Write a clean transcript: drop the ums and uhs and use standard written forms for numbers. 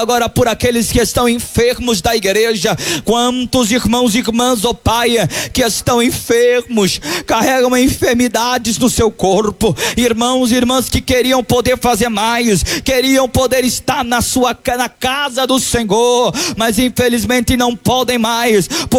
agora por aqueles que estão enfermos da igreja. Quantos irmãos e irmãs, ó Pai, que estão enfermos, carregam enfermidades no seu corpo, irmãos e irmãs que queriam poder fazer mais, queriam poder estar na casa do Senhor, mas infelizmente não podem mais,